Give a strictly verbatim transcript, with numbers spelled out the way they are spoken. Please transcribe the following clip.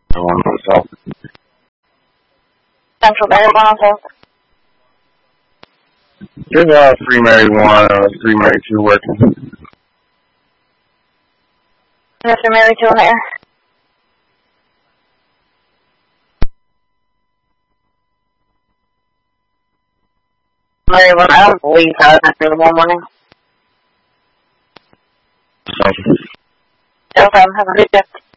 I want myself. Central marijuana. There's uh, three married one, uh, three married two working. Mister Mary two here. Mary one, I don't believe I was after the one morning. Thank you. No problem. Have a good day.